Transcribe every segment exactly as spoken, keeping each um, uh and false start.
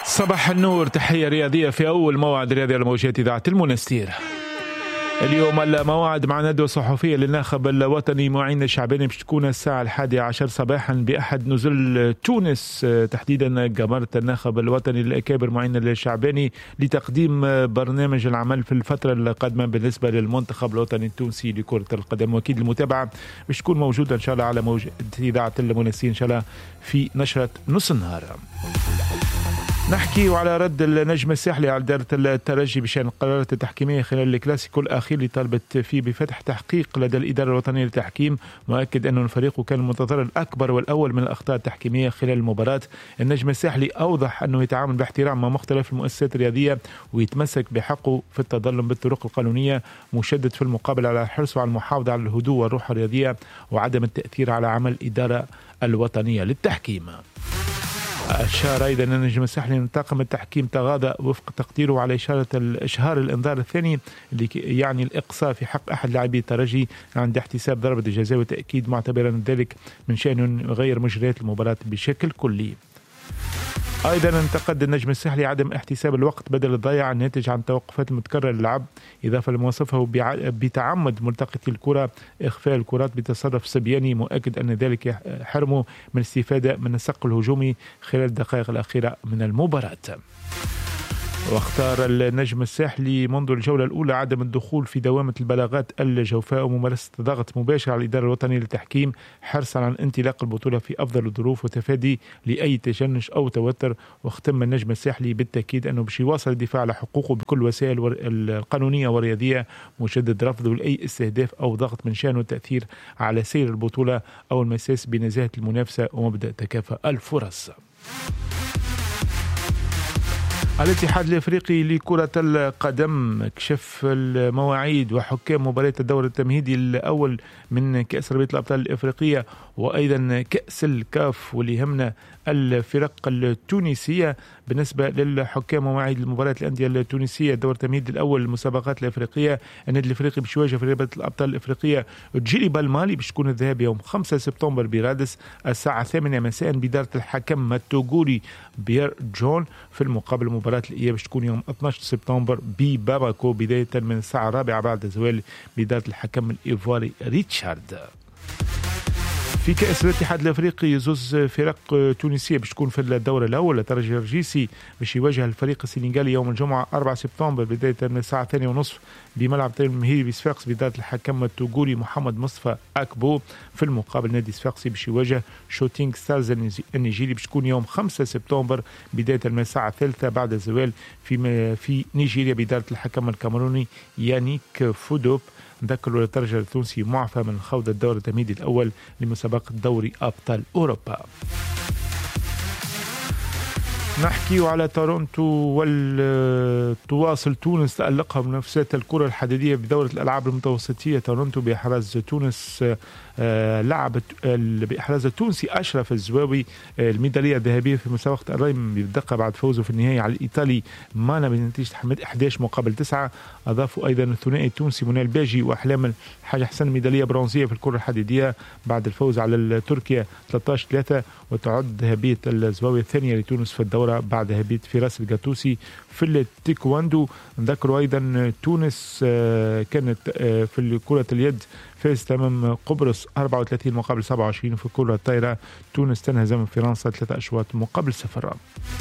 صباح النور، تحية رياضية في أول موعد رياضي على موجات إذاعة المنستير. اليوم الموعد مع ندوة صحفية للناخب الوطني معين الشعباني باش تكون الساعة الحادية عشر صباحا بأحد نزل تونس، تحديدا جمهورية الناخب الوطني للأكابر معين الشعباني لتقديم برنامج العمل في الفترة القادمة بالنسبة للمنتخب الوطني التونسي لكرة القدم. وأكيد المتابعة باش تكون موجودة إن شاء الله على موجة إذاعة المنستير إن شاء الله في نشرة نص النهار. نحكي وعلى رد النجم الساحلي على إدارة الترجي بشأن القرارات التحكيمية خلال الكلاسيكو الأخير اللي طالبت فيه بفتح تحقيق لدى الإدارة الوطنية للتحكيم، مؤكد أن الفريق كان المتضرر الأكبر والأول من الأخطاء التحكيمية خلال المباراة. النجم الساحلي أوضح أنه يتعامل باحترام مع مختلف المؤسسات الرياضية ويتمسك بحقه في التظلم بالطرق القانونية، مشدد في المقابل على حرصه على المحافظة على الهدوء والروح الرياضية وعدم التأثير على عمل الإدارة الوطنية للتحكيم. أشار أيضا أن النجم الساحلي أن طاقم التحكيم تغاضى وفق تقديره على إشارة إشهار الإنذار الثاني اللي يعني الإقصاء في حق أحد لاعبي الترجي عند احتساب ضربة الجزاء، وتأكيد معتبرا ذلك من شأنه يغير مجريات المباراة بشكل كلي. أيضا انتقد النجم الساحلي عدم احتساب الوقت بدل الضياع الناتج عن توقفات المتكررة للعب، إضافة لما وصفه بتعمد ملتقطي الكرة إخفاء الكرات بتصرف صبياني، مؤكد أن ذلك يحرمه من الاستفادة من السق الهجومي خلال الدقائق الأخيرة من المباراة. واختار النجم الساحلي منذ الجولة الأولى عدم الدخول في دوامة البلاغات الجوفاء وممارسة ضغط مباشر على الإدارة الوطنية للتحكيم، حرصا على انطلاق البطولة في أفضل الظروف وتفادي لأي تشنج أو توتر. واختم النجم الساحلي بالتأكيد أنه باش يواصل الدفاع على حقوقه بكل وسائل القانونية والرياضية، مشدد رفضه لأي استهداف أو ضغط من شأنه التأثير على سير البطولة أو المساس بنزاهة المنافسة ومبدأ تكافؤ الفرص. الاتحاد الافريقي لكرة القدم كشف المواعيد وحكام مباراة الدور التمهيدي الاول من كأس رابطة الابطال الافريقية وايضا كأس الكاف، واللي يهمنا الفرق التونسية. بالنسبة للحكام ومواعيد المباراة الأندية التونسية الدور التمهيدي الأول للمسابقات الأفريقية، النادي الأفريقي باش يواجه في رابطة الأبطال الأفريقية تجيري بالمالي باش تكون الذهاب يوم خمسة سبتمبر برادس الساعة الثامنة مساء بإدارة الحكم التوغوري بيير جون، في المقابل مباراة الإياب باش تكون يوم اثني عشر سبتمبر بباماكو بداية من الساعة الرابعة بعد الزوال بإدارة الحكم الإيفواري ريتشارد. في كأس الاتحاد الافريقي زوز فرق تونسية باش تكون في الدور الاول. الترجي الرجيسي باش يواجه الفريق السنغالي يوم الجمعة أربعة سبتمبر بداية من الساعة الثانية ونصف بملعب تيم مهيري بصفاقس بإدارة الحكم التوغوري محمد مصطفى أكبو. في المقابل نادي صفاقسي باش يواجه شوتينغ ستارز النيجيري باش تكون يوم خمسة سبتمبر بداية من الساعة الثالثة بعد الزوال في في نيجيريا بإدارة الحكم الكاميروني يانيك فودوب. نذكروا الترجي التونسي معفى من خوض الدور التمهيدي الأول لمسابقة دوري أبطال أوروبا. نحكي على تورونتو والتواصل تونس تألقها منافسات الكرة الحديدية بدورة الألعاب المتوسطية. تورونتو بإحراز تونس لعب بإحراز التونسي أشرف الزواوي الميدالية الذهبية في مسابقة الريم بالدقة بعد فوزه في النهاية على الإيطالي مانا بنتيجة أحد عشر مقابل تسعة. أضافوا أيضا الثنائي التونسي منال باجي وأحلام الحاج حسن ميدالية برونزية في الكرة الحديدية بعد الفوز على تركيا ثلاثة عشر ثلاثة، وتعد ذهبية الزواوي الثانية لتونس في الدورة بعد ذهبية فراس الجاتوسي في التيكواندو. نذكروا أيضا تونس كانت في كرة اليد فاز أمام قبرص أربعة وثلاثين مقابل سبعة وعشرين. في كرة الطايرة تونس تنهزم فرنسا ثلاثة أشواط مقابل صفر.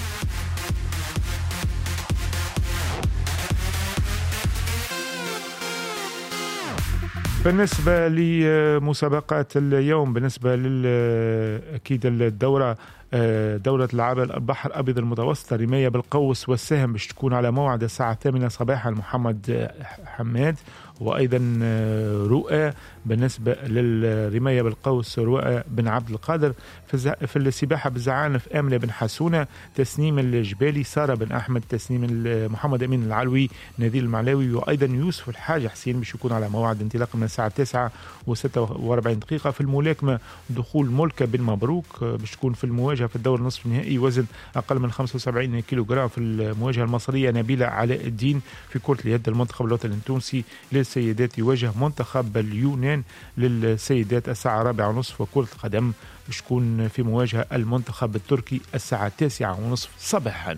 بالنسبة لمسابقات اليوم، بالنسبة للأكيد الدورة دورة العاب البحر الأبيض المتوسط رماية بالقوس والسهم باش تكون على موعد الساعة الثامنة صباحا محمد حماد، وأيضا رؤى بالنسبة للرماية بالقوس رؤى بن عبد القادر. في السباحة بالزعانف آمنة بن حسونة، تسنيم الجبالي سارة بن أحمد، تسنيم محمد أمين العلوي نذير المعلاوي، وأيضا يوسف الحاج حسين باش يكون على موعد انطلاق من الساعة التاسعة وستة وأربعين دقيقة. في الملاكمة دخول ملكة بن مبروك باش تكون في المواجهة في الدور النصف النهائي وزن أقل من خمسة وسبعين كيلوغرام. في المواجهة المصرية نبيلة علاء الدين في كرة اليد المنتخب الوطني التونسي للسيدات يواجه منتخب اليونان للسيدات الساعة رابعة ونصف، وكرة القدم باش تكون في مواجهة المنتخب التركي الساعة تاسعة ونصف صباحا.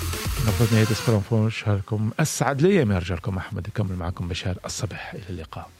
نفذ نهاية سبورنفون شهركم أسعد لي. يرجع لكم أحمد يكمل معكم بشهر الصباح. إلى اللقاء.